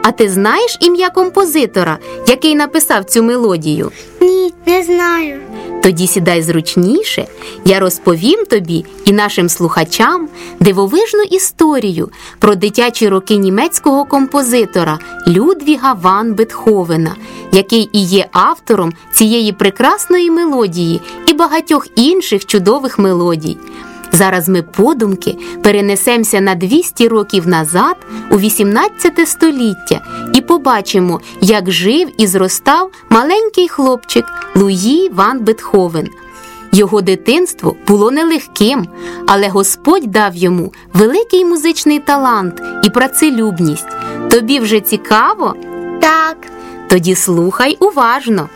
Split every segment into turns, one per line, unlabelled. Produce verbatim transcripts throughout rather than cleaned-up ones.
А ти знаєш ім'я композитора, який написав цю мелодію?
Ні, не знаю.
Тоді сідай зручніше, я розповім тобі і нашим слухачам дивовижну історію про дитячі роки німецького композитора Людвіга ван Бетховена, який і є автором цієї прекрасної мелодії і багатьох інших чудових мелодій. Зараз ми подумки перенесемося на двісті років назад у вісімнадцяте століття і побачимо, як жив і зростав маленький хлопчик Луї ван Бетховен. Його дитинство було нелегким, але Господь дав йому великий музичний талант і працелюбність. Тобі вже цікаво?
Так.
Тоді слухай уважно.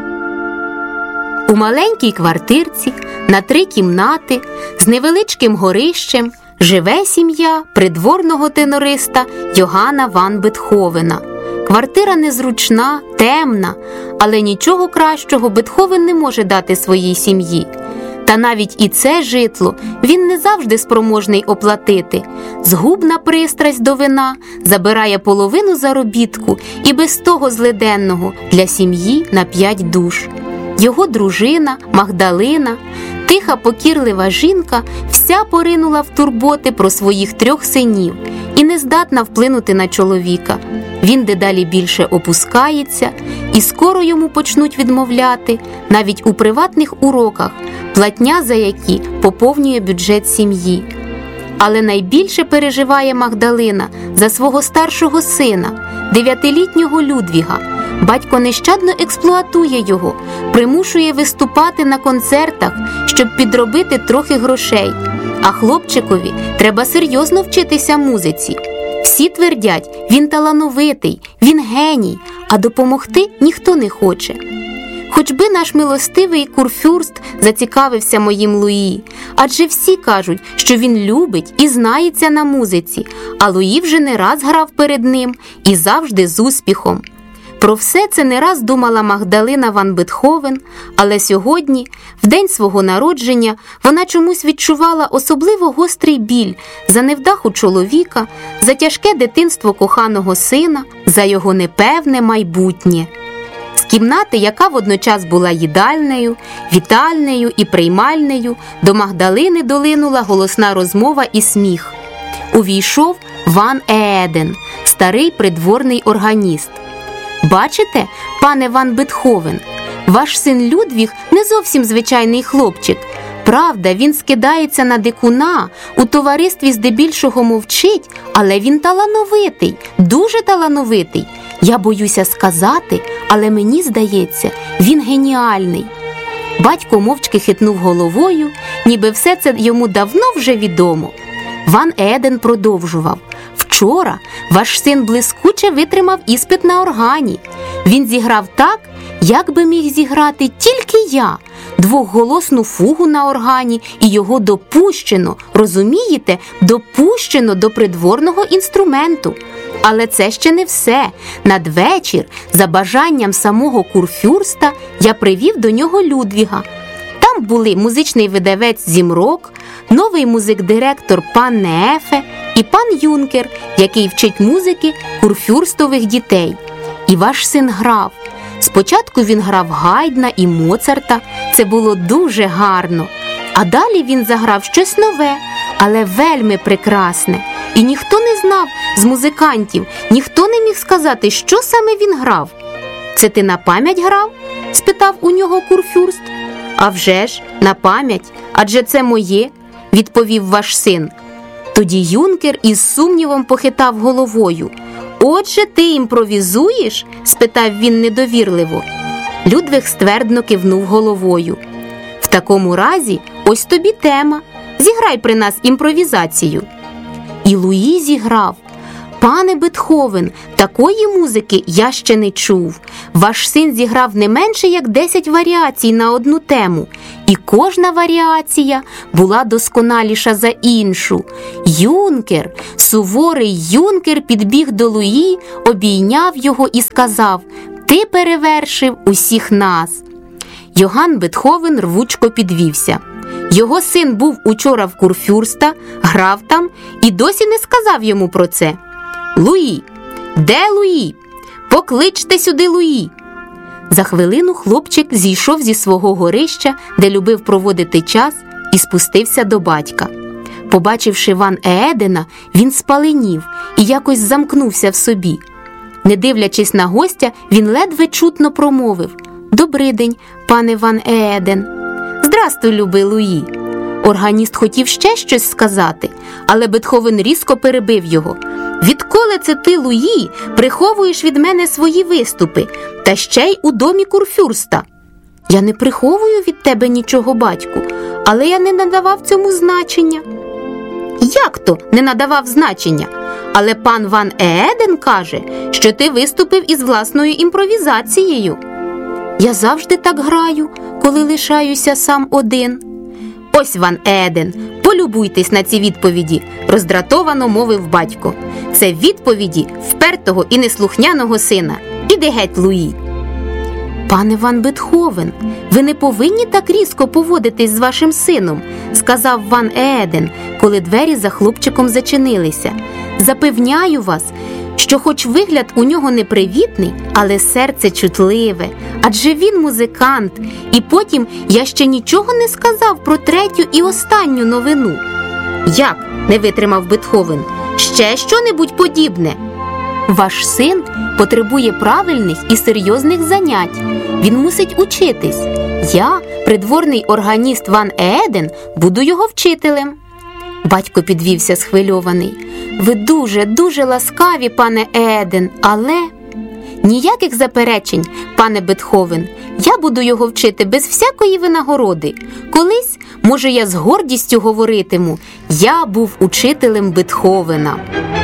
У маленькій квартирці на три кімнати з невеличким горищем живе сім'я придворного тенориста Йогана ван Бетховена. Квартира незручна, темна, але нічого кращого Бетховен не може дати своїй сім'ї. Та навіть і це житло він не завжди спроможний оплатити. Згубна пристрасть до вина забирає половину заробітку і без того злиденного для сім'ї на п'ять душ. Його дружина Магдалина, тиха покірлива жінка, вся поринула в турботи про своїх трьох синів і не здатна вплинути на чоловіка. Він дедалі більше опускається, і скоро йому почнуть відмовляти, навіть у приватних уроках, платня за які поповнює бюджет сім'ї. Але найбільше переживає Магдалина за свого старшого сина, дев'ятилітнього Людвіга. Батько нещадно експлуатує його, примушує виступати на концертах, щоб підробити трохи грошей. А хлопчикові треба серйозно вчитися музиці. Всі твердять, він талановитий, він геній, а допомогти ніхто не хоче. Хоч би наш милостивий курфюрст зацікавився моїм Луї, адже всі кажуть, що він любить і знається на музиці, а Луї вже не раз грав перед ним і завжди з успіхом. Про все це не раз думала Магдалина ван Бетховен, але сьогодні, в день свого народження, вона чомусь відчувала особливо гострий біль за невдаху чоловіка, за тяжке дитинство коханого сина, за його непевне майбутнє. З кімнати, яка водночас була їдальнею, вітальнею і приймальнею, до Магдалини долинула голосна розмова і сміх. Увійшов Ван Ееден, старий придворний органіст. «Бачите, пане ван Бетховен, ваш син Людвіг не зовсім звичайний хлопчик. Правда, він скидається на дикуна, у товаристві здебільшого мовчить, але він талановитий, дуже талановитий. Я боюся сказати, але мені здається, він геніальний». Батько мовчки хитнув головою, ніби все це йому давно вже відомо. Ван Ееден продовжував. «Вчора ваш син блискуче витримав іспит на органі. Він зіграв так, як би міг зіграти тільки я. Двохголосну фугу на органі, і його допущено, розумієте, допущено до придворного інструменту. Але це ще не все. Надвечір, за бажанням самого курфюрста, я привів до нього Людвіга. Там були музичний видавець Зімрок, новий музик-директор пан Неефе і пан Юнкер, який вчить музики курфюрстових дітей. І ваш син грав. Спочатку він грав Гайдна і Моцарта, це було дуже гарно. А далі він заграв щось нове, але вельми прекрасне. І ніхто не знав з музикантів, ніхто не міг сказати, що саме він грав. «Це ти на пам'ять грав?» – спитав у нього курфюрст. «А вже ж, на пам'ять, адже це моє», – відповів ваш син. Тоді Юнкер із сумнівом похитав головою. «Отже, ти імпровізуєш?» – спитав він недовірливо. Людвиг ствердно кивнув головою. «В такому разі, ось тобі тема. Зіграй при нас імпровізацію». І Луї зіграв. «Пане Бетховен, такої музики я ще не чув. Ваш син зіграв не менше, як десять варіацій на одну тему. І кожна варіація була досконаліша за іншу. Юнкер, суворий Юнкер підбіг до Луї, обійняв його і сказав: «Ти перевершив усіх нас». Йоган Бетховен рвучко підвівся. Його син був учора в курфюрста, грав там і досі не сказав йому про це. «Луї, Де Луї? Покличте сюди Луї!» За хвилину хлопчик зійшов зі свого горища, де любив проводити час, і спустився до батька. Побачивши Ван Еедена, він спаленів і якось замкнувся в собі. Не дивлячись на гостя, він ледве чутно промовив: «Добрий день, пане Ван Ееден». «Здрастуй, любий Луї». Органіст хотів ще щось сказати, але Бетховен різко перебив його. «Відколи це ти, Луї, приховуєш від мене свої виступи, та ще й у домі курфюрста?» «Я не приховую від тебе нічого, батьку, але я не надавав цьому значення». «Як то не надавав значення? Але пан Ван Ееден каже, що ти виступив із власною імпровізацією». «Я завжди так граю, коли лишаюся сам один». «Ось, Ван Ееден, полюбуйтесь на ці відповіді», – роздратовано мовив батько. «Це відповіді впертого і неслухняного сина. Іди геть, Луї». «Пане Ван Бетховен, ви не повинні так різко поводитись з вашим сином», – сказав Ван Ееден, коли двері за хлопчиком зачинилися. «Запевняю вас, що хоч вигляд у нього непривітний, але серце чутливе, адже він музикант, і потім я ще нічого не сказав про третю і останню новину». «Як?» – не витримав Бетховен. «Ще що-небудь подібне?» «Ваш син потребує правильних і серйозних занять. Він мусить учитись. Я, придворний органіст Ван Ееден, буду його вчителем». Батько підвівся схвильований. «Ви дуже, дуже ласкаві, пане Ееден, але…» «Ніяких заперечень, пане Бетховен. Я буду його вчити без всякої винагороди. Колись, може, я з гордістю говоритиму: я був учителем Бетховена».